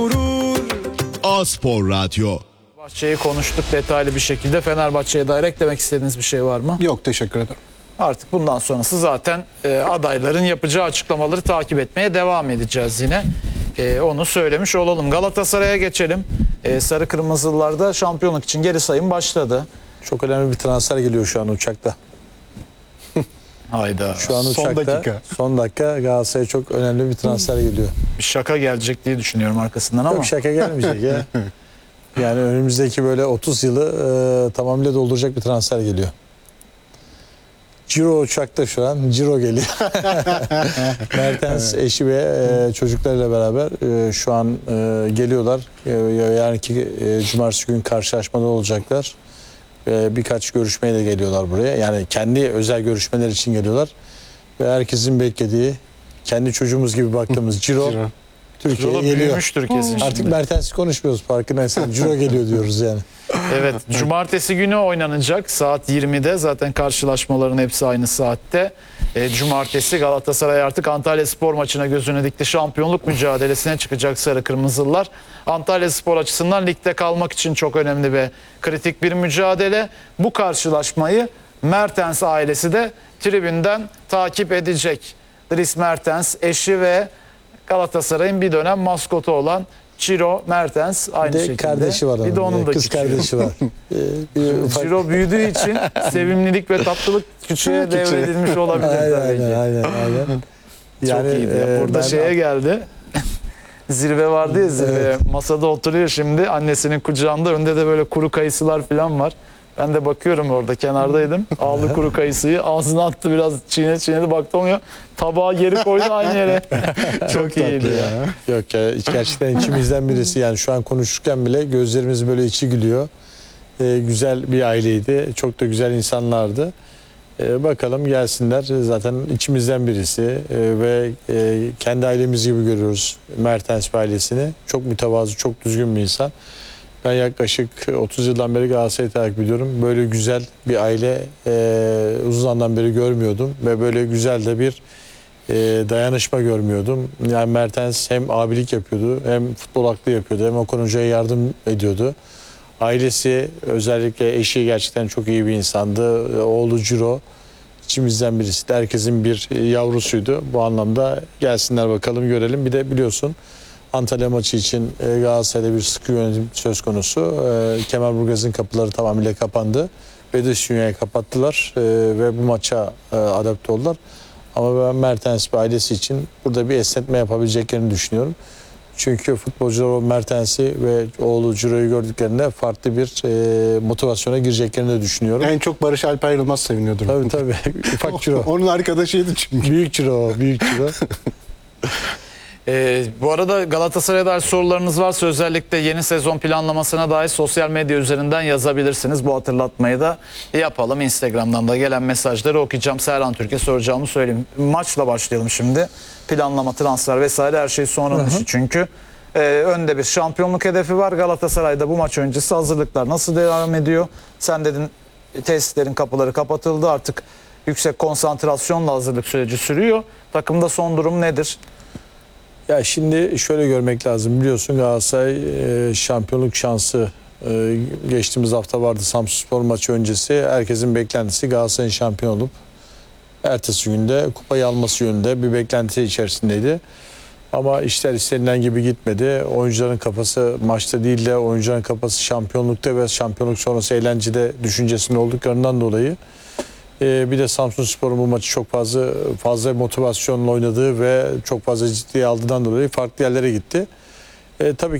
A-Spor Radyo. Fenerbahçe'yi konuştuk detaylı bir şekilde. Fenerbahçe'ye dair eklemek istediğiniz bir şey var mı? Yok, teşekkür ederim. Artık bundan sonrası zaten adayların yapacağı açıklamaları takip etmeye devam edeceğiz yine. Onu söylemiş olalım. Galatasaray'a geçelim. Sarı Kırmızılılarda şampiyonluk için geri sayım başladı. Çok önemli bir transfer geliyor şu an uçakta. Hayda. Şu an Son uçakta. dakika. Son dakika Galatasaray'a çok önemli bir transfer geliyor. Bir şaka gelecek diye düşünüyorum arkasından ama. Yok, şaka gelmeyecek ya. Yani önümüzdeki böyle 30 yılı tamamıyla dolduracak bir transfer geliyor. Ciro uçakta şu an. Ciro geliyor. Mertens eşi ve çocuklarıyla beraber şu an geliyorlar. Yarınki cumartesi gün karşılaşmada olacaklar. Birkaç görüşmeye de geliyorlar buraya. Yani kendi özel görüşmeler için geliyorlar. Ve herkesin beklediği, kendi çocuğumuz gibi baktığımız Ciro Türkiye'ye Ciro'da geliyor. büyümüştür kesin. Artık şimdi. Mertens'i konuşmuyoruz, farkındaysan. Ciro geliyor diyoruz yani. Evet, cumartesi günü oynanacak saat 20'de. Zaten karşılaşmaların hepsi aynı saatte. Cumartesi Galatasaray artık Antalyaspor maçına gözünü dikti. Şampiyonluk mücadelesine çıkacak Sarı Kırmızılılar. Antalyaspor açısından ligde kalmak için çok önemli ve kritik bir mücadele. Bu karşılaşmayı Mertens ailesi de tribünden takip edecek. Dries Mertens, eşi ve Galatasaray'ın bir dönem maskotu olan Ciro Mertens aynı Bir de şekilde. kardeşi var Bir de onun da kız küçüğü. kardeşi var. Bir ufak... Ciro büyüdüğü için sevimlilik ve tatlılık küçüğe devredilmiş olabilir. tabii ki. Aynen. Çok iyiydi. Ya. Burada ben- şeye geldi. Zirve vardı ya, zirve. Evet. Masada oturuyor şimdi. Annesinin kucağında. Önde de böyle kuru kayısılar falan var. Ben de bakıyorum, orada kenardaydım. Aldı kuru kayısıyı. Ağzına attı, biraz çiğnedi. Baktı olmuyor. Tabağı geri koydu aynı yere. Çok iyiydi ya. Yok ya, gerçekten içimizden birisi. Yani şu an konuşurken bile gözlerimiz böyle içi gülüyor. Güzel bir aileydi. Çok da güzel insanlardı. Bakalım gelsinler. Zaten içimizden birisi ve kendi ailemiz gibi görüyoruz Mertens ailesini. Çok mütevazı, çok düzgün bir insan. Ben yaklaşık 30 yıldan beri Galatasaray'ı takip ediyorum. Böyle güzel bir aile uzun zamandan beri görmüyordum ve böyle güzel de bir dayanışma görmüyordum. Yani Mertens hem abilik yapıyordu, hem futbol aklı yapıyordu, hem Okan Hoca'ya yardım ediyordu. Ailesi, özellikle eşi gerçekten çok iyi bir insandı. Oğlu Ciro içimizden birisi. Herkesin bir yavrusuydu. Bu anlamda gelsinler bakalım, görelim. Bir de biliyorsun Antalya maçı için Galatasaray'da bir sıkı yönetim söz konusu. Kemerburgaz'ın kapıları tamamıyla kapandı. Ve dış dünyaya kapattılar ve bu maça adapte oldular. Ama ben Mertens ve ailesi için burada bir esnetme yapabileceklerini düşünüyorum. Çünkü futbolcular o Mertens'i ve oğlu Ciro'yu gördüklerinde farklı bir motivasyona gireceklerini de düşünüyorum. En çok Barış Alper Yılmaz seviniyordur. Tabii. Ufak Ciro. Onun arkadaşıydı çünkü. Büyük Ciro, büyük Ciro. Bu arada Galatasaray'a dair sorularınız varsa özellikle yeni sezon planlamasına dair sosyal medya üzerinden yazabilirsiniz. Bu hatırlatmayı da yapalım. Instagram'dan da gelen mesajları okuyacağım. Serhan Türk'e soracağımı söyleyeyim. Maçla başlayalım şimdi. Planlama, transfer vesaire her şey sonranın işi çünkü. Önde bir şampiyonluk hedefi var. Galatasaray'da bu maç öncesi hazırlıklar nasıl devam ediyor? Sen dedin tesislerin kapıları kapatıldı. Artık yüksek konsantrasyonla hazırlık süreci sürüyor. Takımda son durum nedir? Ya şimdi şöyle görmek lazım. Biliyorsun Galatasaray şampiyonluk şansı geçtiğimiz hafta vardı. Samsunspor maçı öncesi herkesin beklentisi Galatasaray'ın şampiyon olup ertesi günde kupayı alması yönünde bir beklenti içerisindeydi. Ama işler istenilen gibi gitmedi. Oyuncuların kafası maçta değil de oyuncuların kafası şampiyonlukta ve şampiyonluk sonrası eğlencede düşüncesinde olduklarından dolayı bir de Samsunspor'un bu maçı çok fazla motivasyonla oynadığı ve çok fazla ciddiye aldığından dolayı farklı yerlere gitti. Tabii